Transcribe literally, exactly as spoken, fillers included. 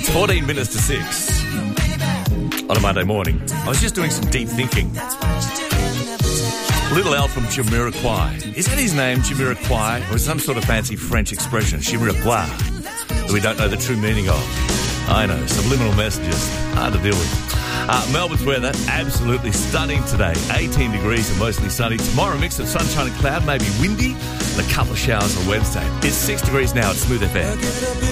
It's fourteen minutes to six on a Monday morning. I was just doing some deep thinking. Little Al from Jamiroquai. Is that his name, Jamiroquai? Or is it some sort of fancy French expression, Jamiroquai, that we don't know the true meaning of? I know, subliminal messages, hard to deal with. Uh, Melbourne's weather, absolutely stunning today. eighteen degrees and mostly sunny. Tomorrow, a mix of sunshine and cloud, maybe windy, and a couple of showers on Wednesday. It's six degrees now at Smooth F M.